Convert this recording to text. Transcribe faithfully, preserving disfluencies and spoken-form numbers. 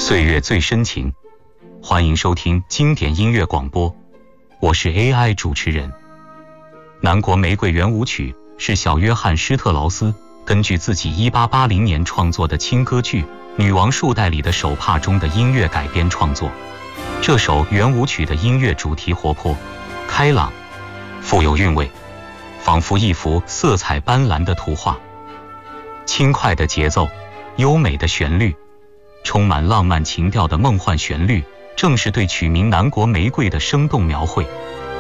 岁月最深情，欢迎收听经典音乐广播，我是 A I 主持人。南国玫瑰圆舞曲是小约翰施特劳斯根据自己一八八零年创作的轻歌剧《女王树袋里的手帕》中的音乐改编创作。这首圆舞曲的音乐主题活泼、开朗，富有韵味，仿佛一幅色彩斑斓的图画。轻快的节奏，优美的旋律，充满浪漫情调的梦幻旋律，正是对曲名《南国玫瑰》的生动描绘。